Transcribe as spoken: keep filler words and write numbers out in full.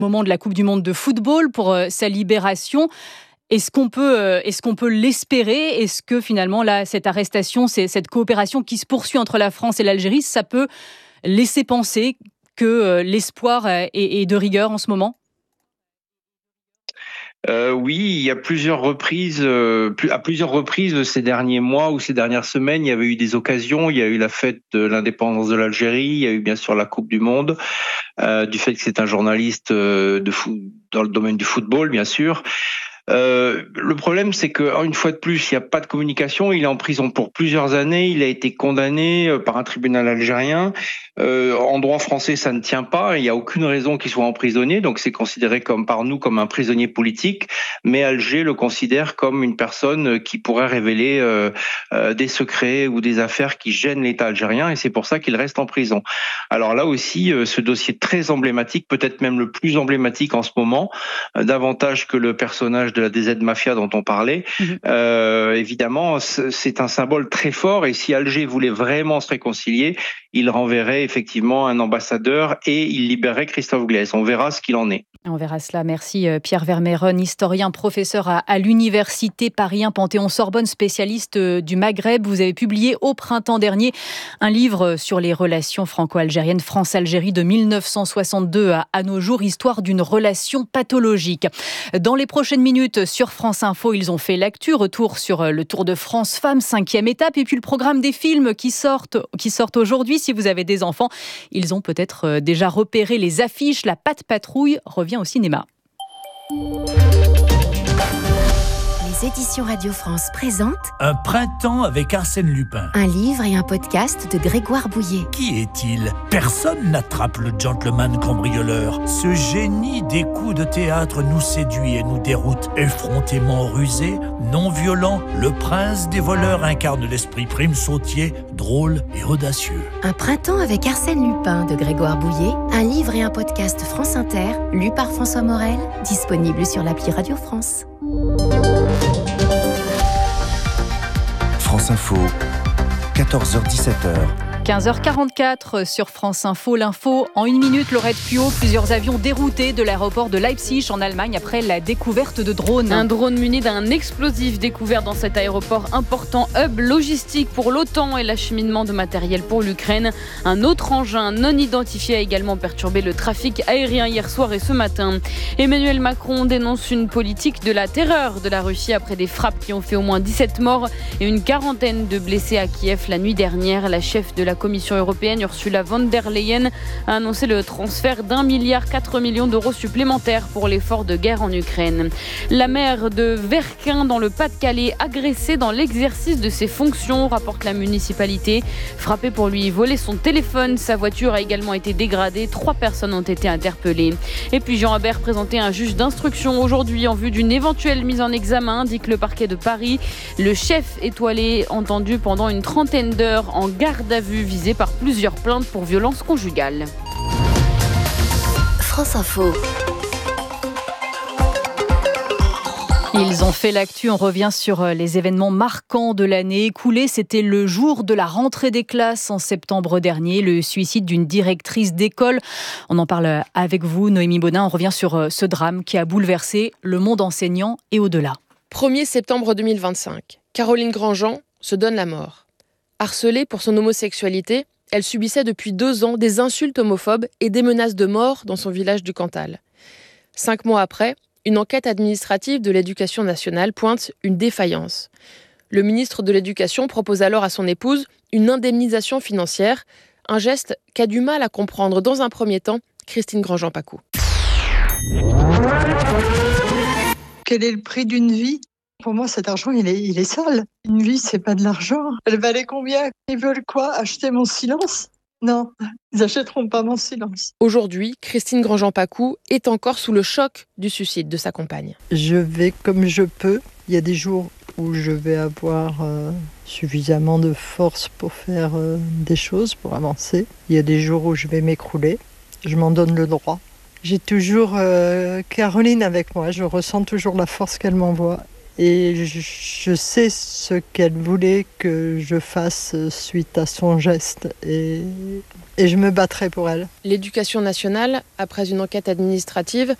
Moment de la Coupe du Monde de football pour euh, sa libération. Est-ce qu'on peut, euh, est-ce qu'on peut l'espérer ? Est-ce que finalement, là, cette arrestation, c'est, cette coopération qui se poursuit entre la France et l'Algérie, ça peut laisser penser que euh, l'espoir est, est de rigueur en ce moment ? Euh, oui, il y a plusieurs reprises, euh, à plusieurs reprises ces derniers mois ou ces dernières semaines, il y avait eu des occasions. Il y a eu la fête de l'indépendance de l'Algérie, il y a eu bien sûr la Coupe du Monde, euh, du fait que c'est un journaliste euh, de foot, dans le domaine du football, bien sûr. Euh, le problème, c'est que une fois de plus, il n'y a pas de communication. Il est en prison pour plusieurs années. Il a été condamné par un tribunal algérien. Euh, en droit français, ça ne tient pas. Il n'y a aucune raison qu'il soit emprisonné. Donc, c'est considéré comme par nous comme un prisonnier politique. Mais Alger le considère comme une personne qui pourrait révéler euh, euh, des secrets ou des affaires qui gênent l'État algérien. Et c'est pour ça qu'il reste en prison. Alors là aussi, euh, ce dossier très emblématique, peut-être même le plus emblématique en ce moment, euh, davantage que le personnage de la D Z Mafia dont on parlait, mmh. euh, évidemment, c'est un symbole très fort. Et si Alger voulait vraiment se réconcilier, il renverrait effectivement un ambassadeur et il libérerait Christophe Glaise. On verra ce qu'il en est. On verra cela. Merci Pierre Vermeyren, historien, professeur à, à l'Université Paris un Panthéon-Sorbonne, spécialiste du Maghreb. Vous avez publié au printemps dernier un livre sur les relations franco-algériennes, France-Algérie de mille neuf cent soixante-deux à, à nos jours, histoire d'une relation pathologique. Dans les prochaines minutes sur France Info, ils ont fait l'actu, retour sur le Tour de France Femmes, cinquième étape, et puis le programme des films qui sortent, qui sortent aujourd'hui. Si vous avez des enfants, ils ont peut-être déjà repéré les affiches. La Patte Patrouille revient au cinéma. Les éditions Radio France présentent Un printemps avec Arsène Lupin. Un livre et un podcast de Grégoire Bouillet. Qui est-il ? Personne n'attrape le gentleman cambrioleur. Ce génie des coups de théâtre nous séduit et nous déroute. Effrontément rusé, non violent, le prince des voleurs incarne l'esprit prime sautier, drôle et audacieux. Un printemps avec Arsène Lupin de Grégoire Bouillet. Un livre et un podcast France Inter, lu par François Morel, disponible sur l'appli Radio France. France Info, quatorze heures dix-sept heures. quinze heures quarante-quatre sur France Info. L'info en une minute. Laurette Puot, plusieurs avions déroutés de l'aéroport de Leipzig en Allemagne après la découverte de drones. Un drone muni d'un explosif découvert dans cet aéroport important, hub logistique pour l'OTAN et l'acheminement de matériel pour l'Ukraine. Un autre engin non identifié a également perturbé le trafic aérien hier soir et ce matin. Emmanuel Macron dénonce une politique de la terreur de la Russie après des frappes qui ont fait au moins dix-sept morts et une quarantaine de blessés à Kiev la nuit dernière. La chef de la Commission européenne, Ursula von der Leyen, a annoncé le transfert d'un milliard quatre millions d'euros supplémentaires pour l'effort de guerre en Ukraine. La maire de Verquin, dans le Pas-de-Calais, agressée dans l'exercice de ses fonctions, rapporte la municipalité. Frappée pour lui voler son téléphone, sa voiture a également été dégradée. Trois personnes ont été interpellées. Et puis Jean Habert présentait un juge d'instruction aujourd'hui en vue d'une éventuelle mise en examen, dit que le parquet de Paris. Le chef étoilé entendu pendant une trentaine d'heures en garde à vue, visé par plusieurs plaintes pour violences conjugales. France Info. Ils ont fait l'actu, on revient sur les événements marquants de l'année écoulée. C'était le jour de la rentrée des classes en septembre dernier, le suicide d'une directrice d'école. On en parle avec vous, Noémie Baudin. On revient sur ce drame qui a bouleversé le monde enseignant et au-delà. premier septembre deux mille vingt-cinq, Caroline Grandjean se donne la mort. Harcelée pour son homosexualité, elle subissait depuis deux ans des insultes homophobes et des menaces de mort dans son village du Cantal. Cinq mois après, une enquête administrative de l'Éducation nationale pointe une défaillance. Le ministre de l'Éducation propose alors à son épouse une indemnisation financière, un geste qu'a du mal à comprendre dans un premier temps Christine Grandjean-Pacou. Quel est le prix d'une vie ? Pour moi, cet argent, il est, il est sale. Une vie, c'est pas de l'argent. Elle valait combien ? Ils veulent quoi ? Acheter mon silence ? Non, ils n'achèteront pas mon silence. Aujourd'hui, Christine Grandjean-Pacou est encore sous le choc du suicide de sa compagne. Je vais comme je peux. Il y a des jours où je vais avoir euh, suffisamment de force pour faire euh, des choses, pour avancer. Il y a des jours où je vais m'écrouler. Je m'en donne le droit. J'ai toujours euh, Caroline avec moi. Je ressens toujours la force qu'elle m'envoie. Et je, je sais ce qu'elle voulait que je fasse suite à son geste. Et, et je me battrai pour elle. L'éducation nationale, après une enquête administrative,